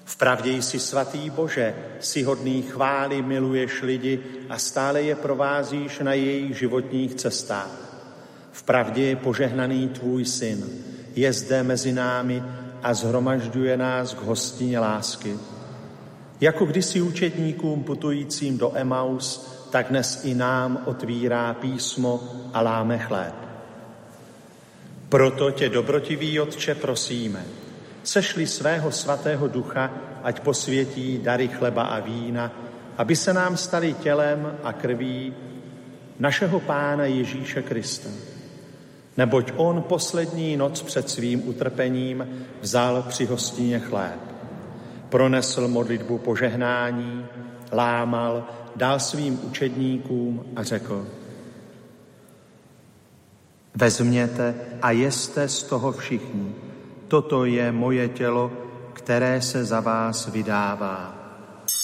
Vpravdě jsi svatý Bože, jsi hodný chvály, miluješ lidi a stále je provázíš na jejich životních cestách. Vpravdě je požehnaný tvůj syn, je zde mezi námi a shromažďuje nás k hostině lásky. Jako kdysi učedníkům putujícím do Emaus, tak dnes i nám otvírá písmo a láme chléb. Proto tě, dobrotivý Otče, prosíme, sešli svého svatého ducha, ať posvětí dary chleba a vína, aby se nám stali tělem a krví našeho Pána Ježíše Krista. Neboť on poslední noc před svým utrpením vzal při hostině chléb. Pronesl modlitbu požehnání, lámal, dal svým učedníkům a řekl: Vezměte a jeste z toho všichni. Toto je moje tělo, které se za vás vydává.